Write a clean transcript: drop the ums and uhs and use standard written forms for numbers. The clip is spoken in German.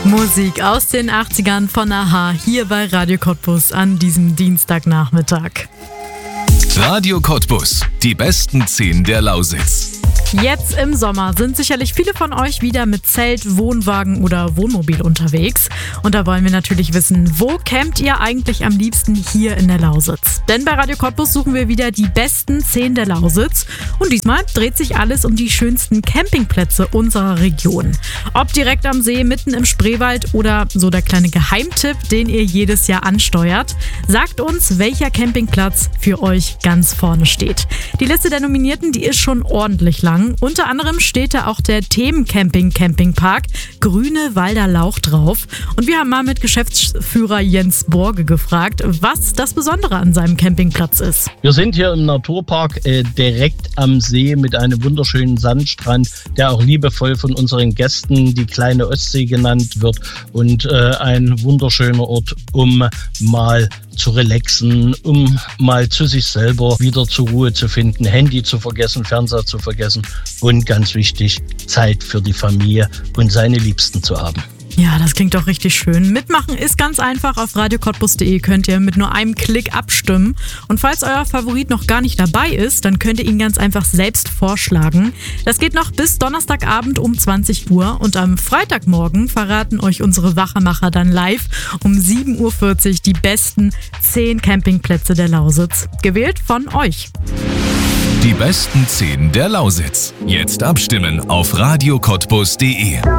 Musik aus den 80ern von a-ha hier bei Radio Cottbus an diesem Dienstagnachmittag. Radio Cottbus, die besten 10 der Lausitz. Jetzt im Sommer sind sicherlich viele von euch wieder mit Zelt, Wohnwagen oder Wohnmobil unterwegs. Und da wollen wir natürlich wissen, wo campt ihr eigentlich am liebsten hier in der Lausitz? Denn bei Radio Cottbus suchen wir wieder die besten 10 der Lausitz. Und diesmal dreht sich alles um die schönsten Campingplätze unserer Region. Ob direkt am See, mitten im Spreewald oder so der kleine Geheimtipp, den ihr jedes Jahr ansteuert. Sagt uns, welcher Campingplatz für euch ganz vorne steht. Die Liste der Nominierten, die ist schon ordentlich lang. Unter anderem steht da auch der Themencamping-Campingpark Grüne Walder Lauch drauf. Und wir haben mal mit Geschäftsführer Jens Borge gefragt, was das Besondere an seinem Campingplatz ist. Wir sind hier im Naturpark direkt am See mit einem wunderschönen Sandstrand, der auch liebevoll von unseren Gästen die kleine Ostsee genannt wird. Und ein wunderschöner Ort, um mal zu relaxen, um mal zu sich selber wieder zur Ruhe zu finden, Handy zu vergessen, Fernseher zu vergessen und ganz wichtig, Zeit für die Familie und seine Liebsten zu haben. Ja, das klingt doch richtig schön. Mitmachen ist ganz einfach. Auf radiocottbus.de könnt ihr mit nur einem Klick abstimmen. Und falls euer Favorit noch gar nicht dabei ist, dann könnt ihr ihn ganz einfach selbst vorschlagen. Das geht noch bis Donnerstagabend um 20 Uhr. Und am Freitagmorgen verraten euch unsere Wachemacher dann live um 7.40 Uhr die besten 10 Campingplätze der Lausitz. Gewählt von euch. Die besten 10 der Lausitz. Jetzt abstimmen auf radiocottbus.de.